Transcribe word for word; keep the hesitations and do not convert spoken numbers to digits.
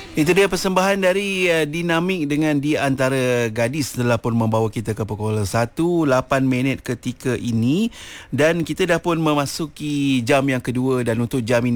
Itu dia persembahan dari uh, Dinamik dengan Di Antara Gadis telah pun membawa kita ke pukul satu lapan minit ketika ini, dan kita dah pun memasuki jam yang kedua, dan untuk jam ini